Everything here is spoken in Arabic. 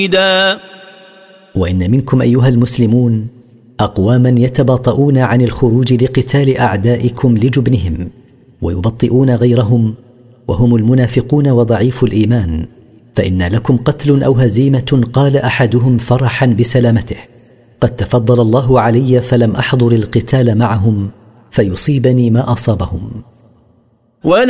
وإن منكم أيها المسلمون أقواما يتباطؤون عن الخروج لقتال أعدائكم لجبنهم، ويبطئون غيرهم، وهم المنافقون وضعيف الإيمان، فإن لكم قتل أو هزيمة، قال أحدهم فرحا بسلامته: قد تفضل الله علي فلم أحضر القتال معهم فيصيبني ما أصابهم.